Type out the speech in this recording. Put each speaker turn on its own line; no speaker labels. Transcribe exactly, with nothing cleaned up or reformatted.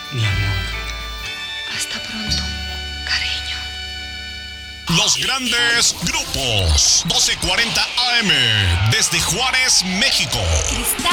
mi amor.
Hasta pronto, cariño.
Los grandes grupos. doce cuarenta A M. Desde Juárez, México.